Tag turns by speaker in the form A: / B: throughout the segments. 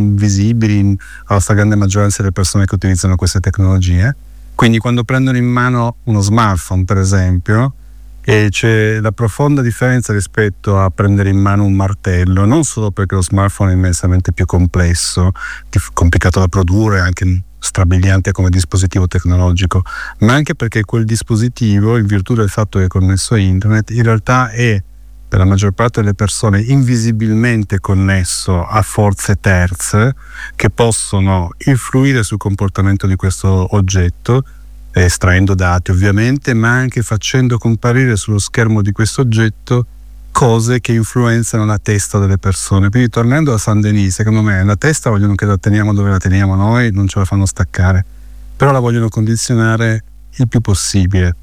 A: visibili alla stragrande maggioranza delle persone che utilizzano queste tecnologie. Quindi quando prendono in mano uno smartphone, per esempio, e c'è la profonda differenza rispetto a prendere in mano un martello, non solo perché lo smartphone è immensamente più complesso, complicato da produrre, anche strabiliante come dispositivo tecnologico, ma anche perché quel dispositivo, in virtù del fatto che è connesso a internet, in realtà è per la maggior parte delle persone invisibilmente connesso a forze terze che possono influire sul comportamento di questo oggetto, estraendo dati ovviamente, ma anche facendo comparire sullo schermo di questo oggetto cose che influenzano la testa delle persone. Quindi, tornando a Saint-Denis, secondo me la testa vogliono che la teniamo dove la teniamo noi, non ce la fanno staccare, però la vogliono condizionare il più possibile.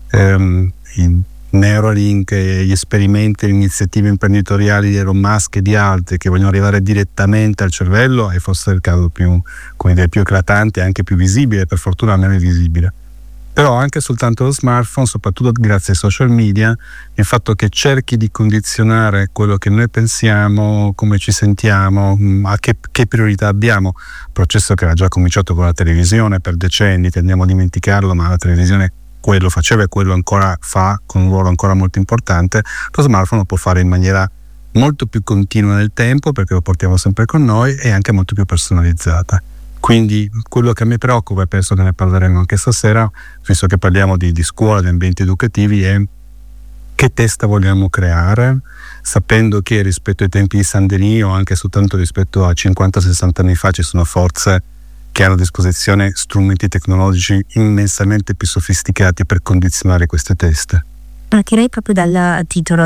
A: In Neuralink e gli esperimenti e le iniziative imprenditoriali di Elon Musk e di altri che vogliono arrivare direttamente al cervello è forse il caso più eclatante e anche più visibile, per fortuna almeno è visibile. Però anche soltanto lo smartphone, soprattutto grazie ai social media, il fatto che cerchi di condizionare quello che noi pensiamo, come ci sentiamo, a che priorità abbiamo, processo che era già cominciato con la televisione per decenni, tendiamo a dimenticarlo, ma la televisione quello faceva e quello ancora fa, con un ruolo ancora molto importante. Lo smartphone lo può fare in maniera molto più continua nel tempo, perché lo portiamo sempre con noi, e anche molto più personalizzata. Quindi quello che a me preoccupa, e penso che ne parleremo anche stasera, visto che parliamo di scuola, di ambienti educativi, è che testa vogliamo creare, sapendo che rispetto ai tempi di Saint-Denis o anche soltanto rispetto a 50-60 anni fa ci sono forze che hanno a disposizione strumenti tecnologici immensamente più sofisticati per condizionare queste teste.
B: Partirei proprio dal titolo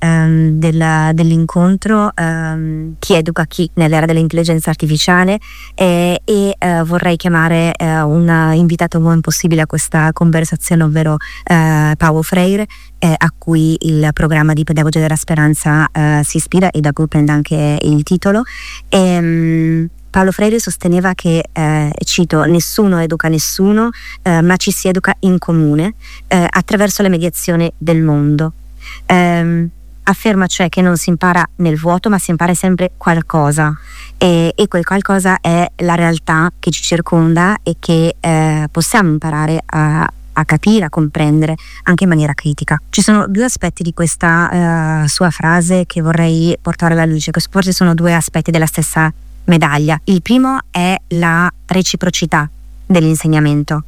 B: dell'incontro, Chi educa chi nell'era dell'intelligenza artificiale, e vorrei chiamare un invitato buon possibile a questa conversazione, ovvero Paulo Freire, a cui il programma di Pedagogia della Speranza si ispira e da cui prende anche il titolo. Paulo Freire sosteneva che, cito, nessuno educa nessuno, ma ci si educa in comune attraverso la mediazione del mondo. Afferma cioè che non si impara nel vuoto, ma si impara sempre qualcosa, e quel qualcosa è la realtà che ci circonda e che possiamo imparare a capire, a comprendere anche in maniera critica. Ci sono due aspetti di questa sua frase che vorrei portare alla luce, che forse sono due aspetti della stessa medaglia. Il primo è la reciprocità dell'insegnamento.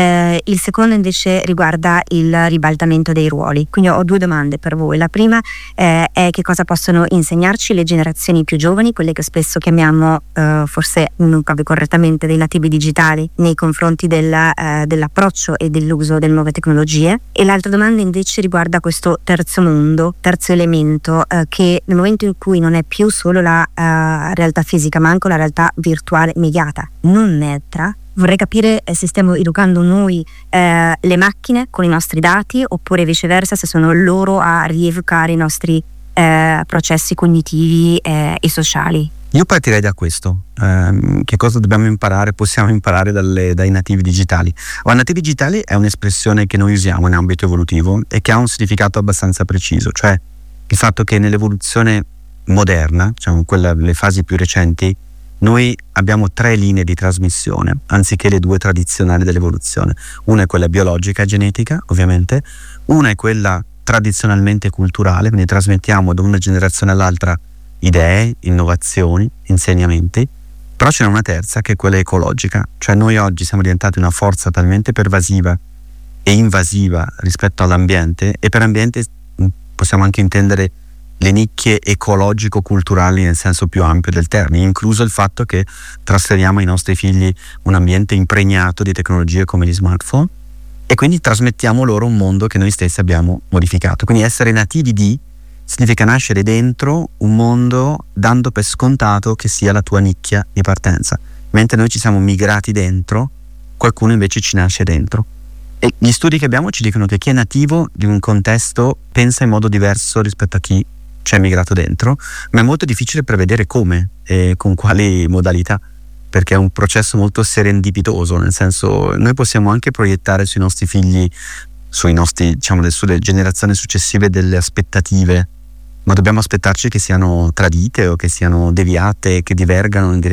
B: Il secondo invece riguarda il ribaltamento dei ruoli. Quindi ho due domande per voi. La prima è che cosa possono insegnarci le generazioni più giovani, quelle che spesso chiamiamo forse non proprio correttamente dei nativi digitali, nei confronti dell'approccio e dell'uso delle nuove tecnologie. E l'altra domanda invece riguarda questo terzo mondo, terzo elemento, che nel momento in cui non è più solo la realtà fisica, ma anche la realtà virtuale immediata, non neutra. Vorrei capire se stiamo educando noi le macchine con i nostri dati, oppure viceversa, se sono loro a rievocare i nostri processi cognitivi e sociali.
C: Io partirei da questo. Che cosa dobbiamo imparare? Possiamo imparare dai nativi digitali. Nativi digitali è un'espressione che noi usiamo in ambito evolutivo e che ha un significato abbastanza preciso, cioè il fatto che nell'evoluzione moderna, diciamo le fasi più recenti, noi abbiamo 3 linee di trasmissione, anziché le 2 tradizionali dell'evoluzione. Una è quella biologica e genetica, ovviamente, una è quella tradizionalmente culturale, quindi trasmettiamo da una generazione all'altra idee, innovazioni, insegnamenti, però ce n'è una terza che è quella ecologica, cioè noi oggi siamo diventati una forza talmente pervasiva e invasiva rispetto all'ambiente, e per ambiente possiamo anche intendere le nicchie ecologico-culturali nel senso più ampio del termine, incluso il fatto che trasferiamo ai nostri figli un ambiente impregnato di tecnologie come gli smartphone, e quindi trasmettiamo loro un mondo che noi stessi abbiamo modificato. Quindi essere nativi di significa nascere dentro un mondo dando per scontato che sia la tua nicchia di partenza, mentre noi ci siamo migrati dentro, qualcuno invece ci nasce dentro. E gli studi che abbiamo ci dicono che chi è nativo di un contesto pensa in modo diverso rispetto a chi ci è migrato dentro, ma è molto difficile prevedere come e con quali modalità, perché è un processo molto serendipitoso, nel senso noi possiamo anche proiettare sui nostri figli, sui nostri, diciamo, sulle generazioni successive delle aspettative, ma dobbiamo aspettarci che siano tradite o che siano deviate, che divergano in